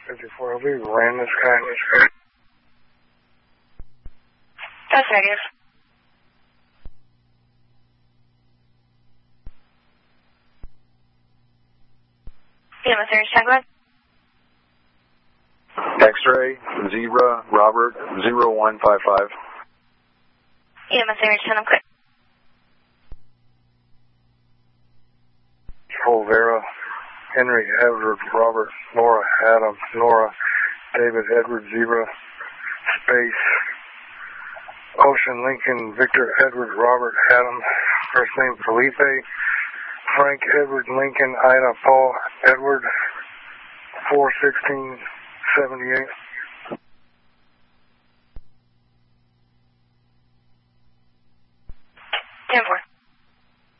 54, we ran this guy. That's negative. EMS Air Tagline. X-ray, Zebra, Robert, 0155. EMS Air 10, I'm clear. Vera, Henry, Edward, Robert, Laura, Adam, Nora, David, Edward, Zebra, Space, Ocean, Lincoln, Victor, Edward, Robert, Adam, first name Felipe, Frank, Edward, Lincoln, Ida, Paul, Edward, 41678.